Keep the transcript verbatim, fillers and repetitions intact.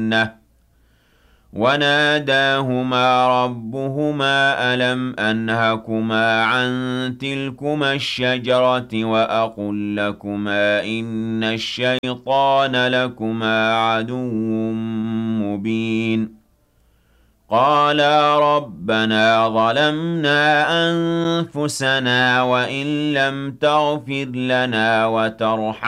الْجَنَّةِ وَنَادَاهُمَا رَبُّهُمَا أَلَمْ أَنْهَكُمَا عَن تِلْكُمَا الشَّجَرَةِ وَأَقُل لَّكُمَا إِنَّ الشَّيْطَانَ لَكُمَا عَدُوٌّ مُّبِينٌ قَالَا رَبَّنَا ظَلَمْنَا أَنفُسَنَا وَإِن لَّمْ تَغْفِرْ لَنَا وَتَرْحَمْنَا